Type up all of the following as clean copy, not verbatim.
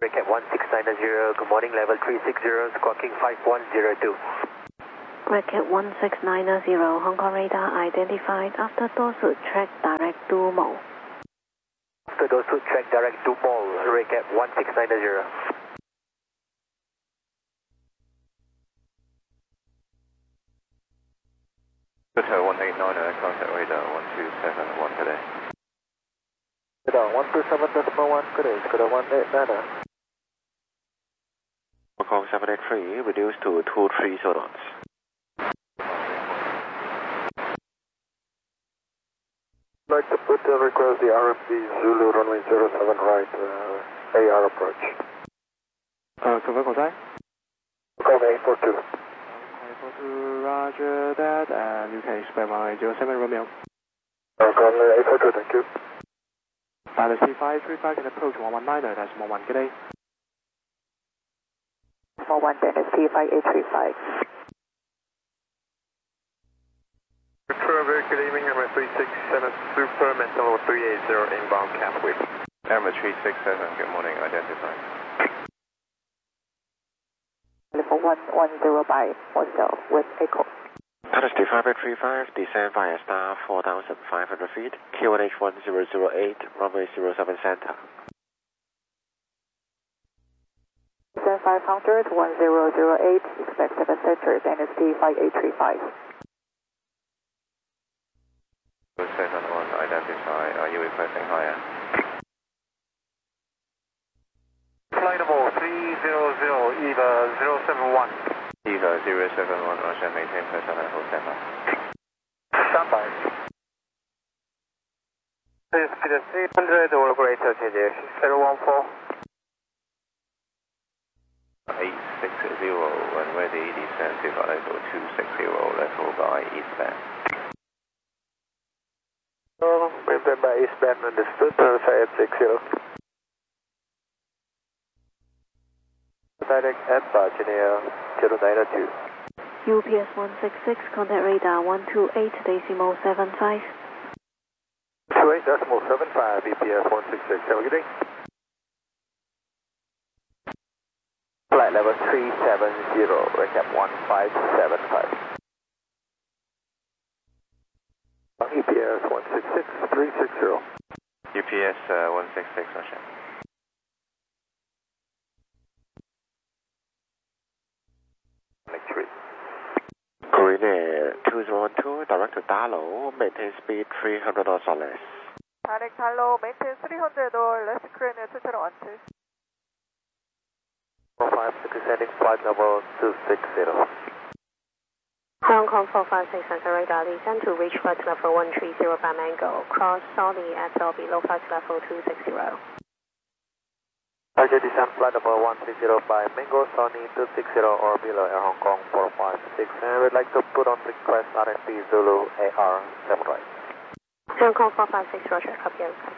Recap 1690, good morning, level 360, squawking 5102. Recap 1690, Hong Kong radar identified after Dorsal track direct to Mall. After Dorsal track direct to Mall, recap 1690. Hotel 189, contact radar 1271 today. Radar 127.1, good day, Dakota 189. Hong Kong 783, reduced to 23 knots. I'd like to put request the RFD Zulu runway 07 right, AR approach. Confirm contact? Call me 842. 842, roger that, and you can expect my 07 Romeo. Call me 842, thank you. Pilot C535 can approach 119, that's 11, good day. 41 Dynasty 5835. Very good evening, number 367 Super Mental 380 inbound Catwick. Number 367, good morning, identified. Level 110 by Moselle with Echo. Pilot C535, descend via star 4,500 feet, QNH 1008, runway 07 center. 500 1008, expect 7 center, Dynasty 5835. Set on one, identify, are you requesting higher? Flight level 300, EVA 071. EVA 071, Russia, maintain personnel hold standby. Standby. This is 300, operator, JJ 014. 860, when ready, descend to level 260, level by eastbound. Maintain by eastbound, understood, 5860. Direct at Virginia 092. UPS 166, contact radar 128.75. 28.75, UPS 166, have a good day. Flight level 370, recap 1575. EPS 166360. UPS 166, Russia. Next three. Korean 2012, direct to Dalo, maintain speed 300 knots or less. Direct hello, maintain 300 or less, Korean 2012. 456 descending flight level 260. Hong Kong 456 center radar descend to reach flight level 130 by Mango. Cross Sony at or below flight level 260. Roger, descend flight level 130 by Mango, Sony 260 or below Air Hong Kong 456. And we'd like to put on request RFP Zulu AR 7 right. Hong Kong 456, Roger, copy and sign.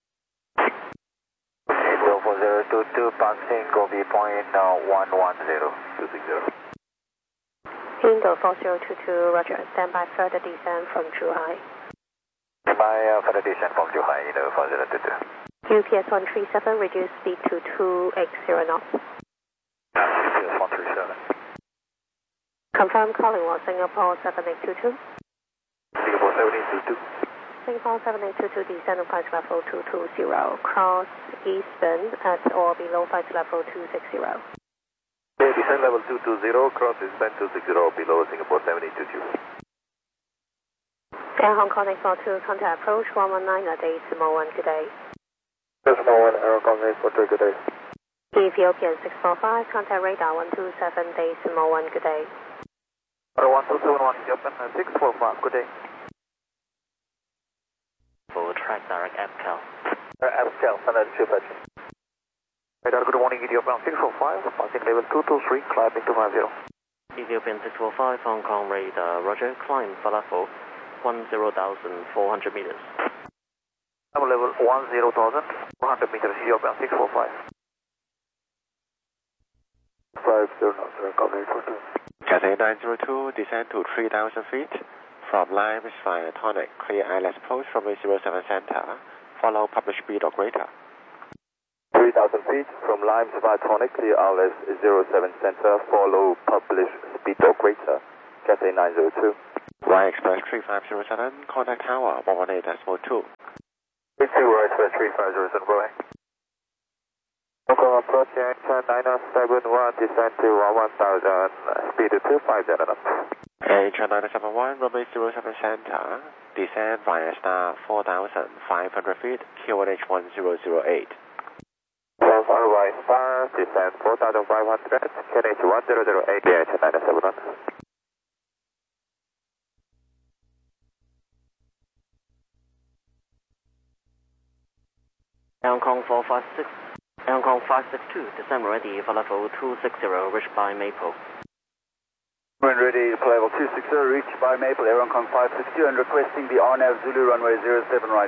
84022, passing go viewpoint 110. 260. Indo 4022, Roger, stand by further descent from Zhuhai. By further descent from Zhuhai, Indo 4022. UPS 137, reduce speed to 280 knots. UPS 137. Confirm calling was Singapore 7822. Singapore 7822. Singapore 7822, descend to flight level 220. Cross eastern at or below flight level 260. Okay, descend level 220, cross eastern 260 below Singapore 7822. Air Hong Kong 842, contact approach 119 at Decimal 1, good day. Decimal 1, Air Hong Kong 842, good day. Ethiopian 645, contact radar 127, Decimal 1, good day. 1271, Ethiopian 645, good day. Full track direct APCAL. APCAL, another two patches. Radar, good morning, Ethiopian 645, passing level 223, climbing to 50. Ethiopian 645, Hong Kong radar, Roger, climb for level 10,400 meters. Level 10,400 meters, Ethiopian 645. 50 knots, Air Hong Kong 842. Cathay 902, descend to 3,000 feet. From line with fire tonic, clear ILS approach from 07 center. Follow published speed or greater. 3,000 3,000 feet from Limes via Tonic, clear RLS 07 center, follow publish speed or greater, Cathay 902. Y Express 3507, contact tower 118.2. 32 Y Express 3507, go ahead. Local approach, Yankton 971, descend to 1000, speed 250 knots. Yankton 971, runway 07 center, descend via star 4,500 feet, QNH 1008. Runway star, descend 4,500, QNH 1008, Yankton 971. Hong Kong 456, Hong Kong 562, descend ready for level 260, reached by Maple. When ready for level 260, reached by Maple, Air Hong Kong 562, and requesting the RNAV Zulu runway 07 right.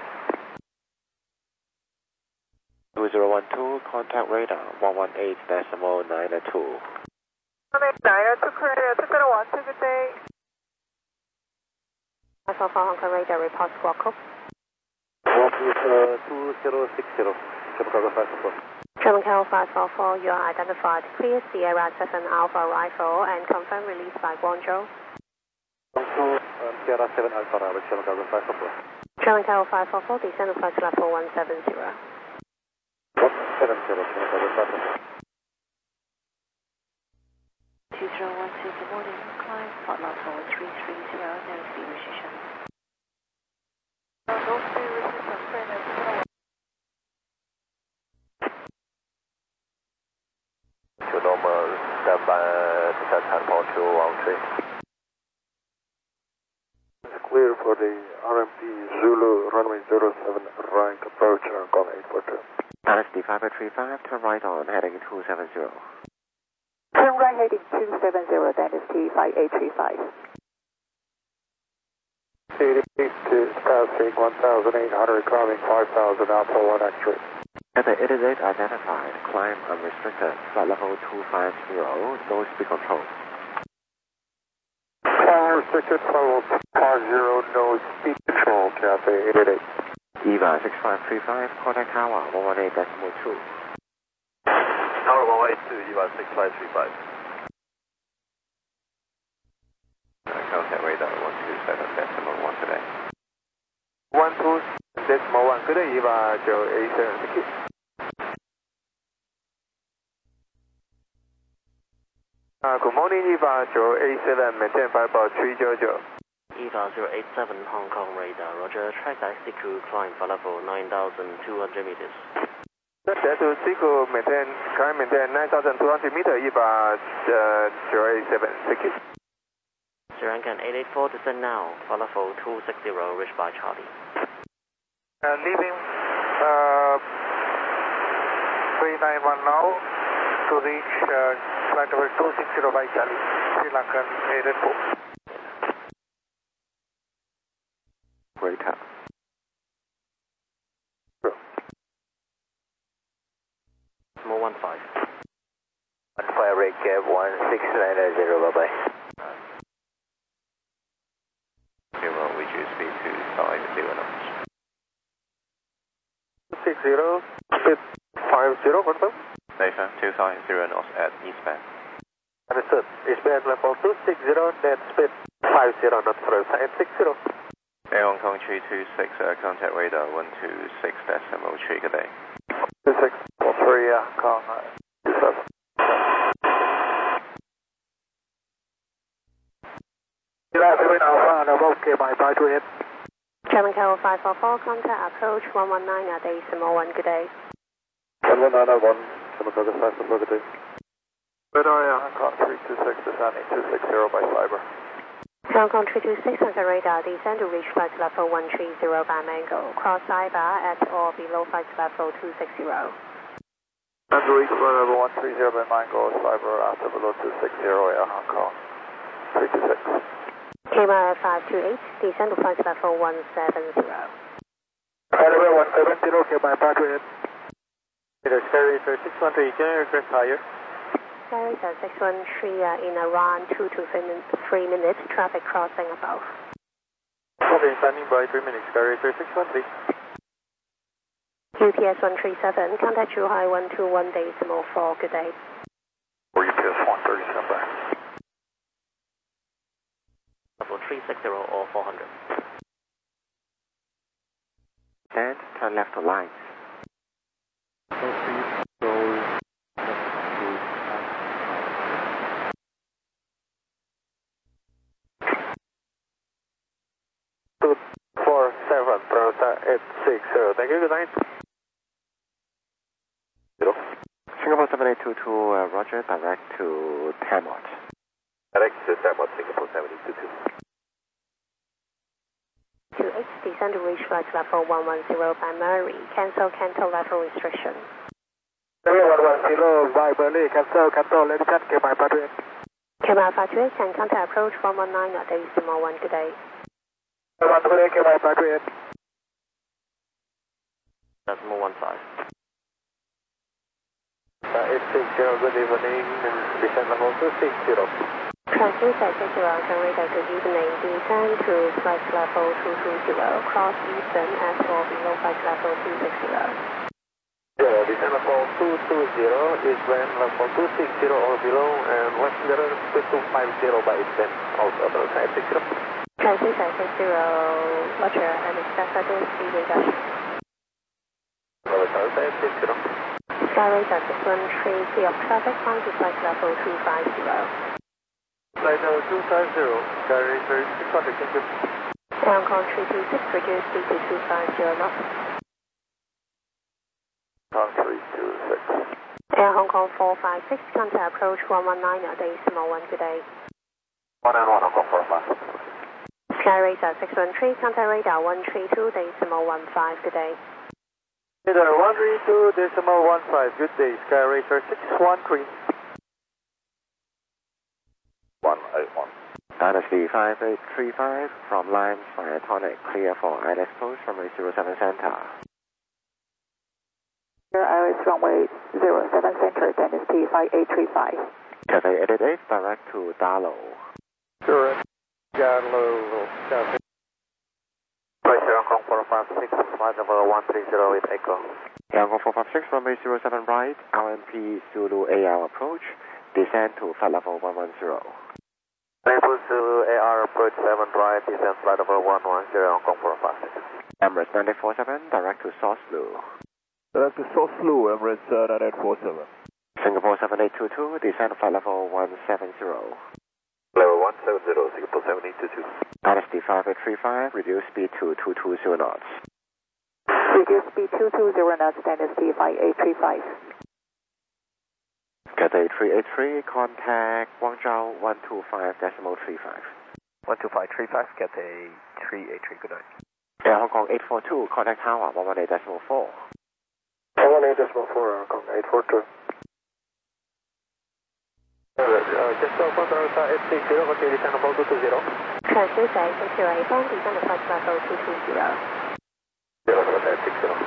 2012, contact radar 118.902. 902, correct, 201, good day. Alpha Hong Kong radar report squawk code. 2060, Chicago 544. German Cal 544, you are identified. Clear Sierra 7 Alpha Rifle and confirm release by Guangzhou. Sierra 7 Alpha Robert, Chicago 544. German Cal 544, descend to flight level 170. 170, Chicago 544. 2012, good morning. Climb flight level 330, no speed restriction. No speed restriction, train To normal, stand by, descent time for 213. It's clear for the RMP Zulu runway 07 rank approach Hong Kong 842. LSD 535, turn right on, heading 270. Turn right heading 270, Dynasty 5835. 88 to passing 1,800, climbing 5,000, Alpha 1 X-ray. Cathay 88 identified, climb unrestricted, flight level 250, no speed control. Climb restricted, level 250, no speed control, Cathay 88. EVA 6535, contact tower 118.2. Tower 182, EVA 6535. Contact radar 127.1 today. 12.1, good day, EVA 087, thank you. Good morning, EVA 087, maintain fireball 300. EVA 087, Hong Kong radar, roger, track taxi to climb for level 9,200 meters. That to Siku, climb maintain 9,200 meter, EVA 087, thank you. Serangan 884, descend now for level 260, reached by Charlie. Leaving 391 now to reach flight level 260 by Charlie, Sri Lankan 884. Greater. Small 15. Fire rate cap 1690, bye bye. Which is speed to side 0 knots. 60, speed 50, confirm. Data 2 0 knots at eastbound. Understood. Eastbound level 260, net speed 50 knots for side 60. Air Hong Kong 326, contact radar 126.3, good day. 26, 3, Hong Kong 27. Alpha, okay, my 528. German Cal 544, contact approach 119 at decimal 1, good day. 119 1, Chicago 544, good day. Radar, Hong Kong 326, descending 260 by cyber. Hong Kong 326 on the radar, descend to reach flight level 130 by Mango. Cross cyber at or below flight level 260. And reach level 130 by Mango, cyber after below 260 Air Hong Kong 326. Lima 528, descend to flight level 170. Level 170, okay, my 528. Sierra 613, can I request higher? Sierra 613 in around 2 to 3 minutes, traffic crossing above. Okay, standing by 3 minutes, Sierra 613. UPS 137, contact Zhuhai 121.4, good day. Or UPS 137. Level 360 or 400. Stand, turn left to lines. Thank you, good night. Singapore 7822, Roger, direct to Tamot. Direct to Tamot, Singapore 7822. 2H, descend to reach flight level 110 by Murray, cancel level restriction. Level 110 by Murray, cancel, let me check, my Patriot. Kmart 58, can contact approach 119 at decimal 1, good day. My Patriot. Decimal 15. 860, good evening, descend level 260. Transit 60, generator, good evening, descend to flight level 220, cross Eastern S4 below flight level 260. Descend level 220, Eastern level 260 or below, and Western 2250 by Eastern, also other side 60. Transit 60, Roger, and expect this speed reduction. Other side 60. Skyway 613, clear of traffic, climb to flight level 250. Flight level 250, carry 600, thank you. Hong Kong 326, reduce speed to 250 knots. Hong Kong 326. Air Hong Kong 456, contact approach 119 at decimal 1, good day. 191 Hong Kong 45. Skyway 613, contact radar 132, decimal 15, good day. Radar 132, decimal 15, good day, Sky Racer 613. 181. Dynasty 5835 from Limes via Tonic, clear for ILS post runway 07 center. ILS runway 07 center, Dynasty 5835. Cathay 888, direct to Darlow. Correct. Darlow, Cathay. Racer Hong Kong 456, flight number 130 with Echo. Hong Kong 456, runway 07 right, RMP Zulu AR approach, descend to flight level 110. Naples Zulu AR approach 7 right, descend flight number 110 Hong Kong 456. Emirates 947, direct to Soslu. Direct to Soslu, Emirates 9847. Singapore 7822, descend flight level 170. Level 170, Singapore 7822. Dynasty 5835, reduce speed to 220 knots. Reduce speed 220 knots, Dynasty 5835. Cathay 383, contact Guangzhou 125.35. 12535, Cathay 383, good night. Air Hong Kong 842, contact Tower 118.4. 118.4, Hong Kong 842. Just open the 860, okay, descend level 220. Transit 60, descend to flight level 220. 0860.